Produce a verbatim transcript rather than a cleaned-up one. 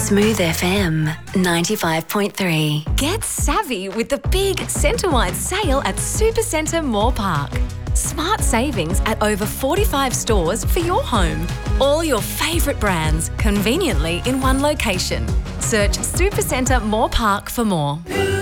Smooth F M ninety-five point three. Get savvy with the big centre-wide sale at Supercentre Moore Park. Smart savings at over forty-five stores for your home. All your favourite brands conveniently in one location. Search Supercentre Moore Park for more.